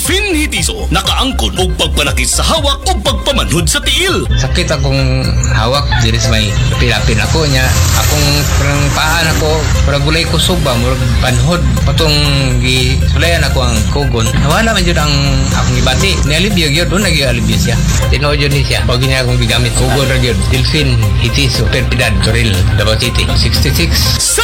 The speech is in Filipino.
Delfin Hitiso, nakaangkon og pagpanakit sa hawak o pagpamanhod sa tiil. Sakit akong hawak, diris may pilapin ako niya. Akong parang paan ako, parang gulay ko suba, murag panhod. Patong sulayan ako ang kugon. Nawala man yun ang akong ibati. Nialibyo yun, doon nag-ialibyo siya. Tinood yun siya. Pag niya akong gigamit, kugon na yun. Delfin Hitiso, Perpidad, Toril, Davao City, 66. Sa